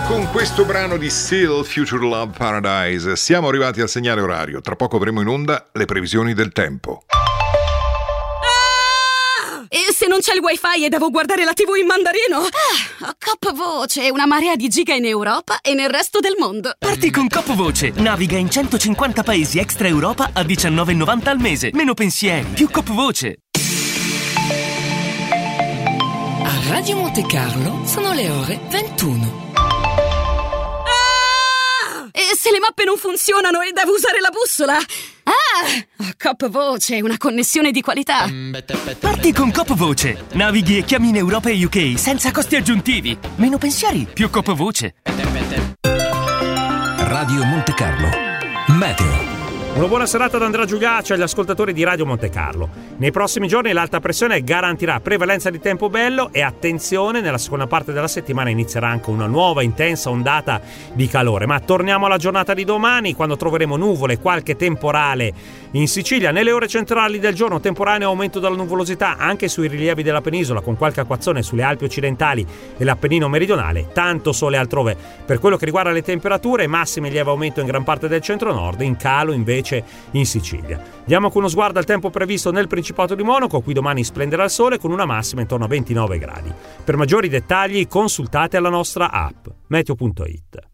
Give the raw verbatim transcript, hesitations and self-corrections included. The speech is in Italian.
Con questo brano di Seal, Future Love Paradise, siamo arrivati al segnale orario. Tra poco avremo in onda le previsioni del tempo. Ah! E se non c'è il wifi e devo guardare la tivù in mandarino? Ah, ho Coop Voce, una marea di giga in Europa e nel resto del mondo. Parti con Coop Voce, naviga in centocinquanta paesi extra Europa a diciannove e novanta al mese. Meno pensieri, più Coop Voce. A Radio Monte Carlo sono le ore ventuno. E se le mappe non funzionano e devo usare la bussola? Ah! Coop Voce, una connessione di qualità. Parti con Coop Voce. Navighi e chiami in Europa e U K senza costi aggiuntivi. Meno pensieri, più Coop Voce. Radio Monte Carlo Meteo. Una buona serata da Andrea Giuliacci agli ascoltatori di Radio Monte Carlo. Nei prossimi giorni l'alta pressione garantirà prevalenza di tempo bello e attenzione, nella seconda parte della settimana inizierà anche una nuova intensa ondata di calore. Ma torniamo alla giornata di domani, quando troveremo nuvole e qualche temporale in Sicilia. Nelle ore centrali del giorno temporaneo aumento della nuvolosità anche sui rilievi della penisola, con qualche acquazzone sulle Alpi occidentali e l'Appennino meridionale, tanto sole altrove. Per quello che riguarda le temperature, massime lieve aumento in gran parte del centro-nord, in calo invece in Sicilia. Diamo con uno sguardo al tempo previsto nel Principato di Monaco. Qui domani splenderà il sole con una massima intorno a ventinove gradi. Per maggiori dettagli consultate la nostra app meteo punto it.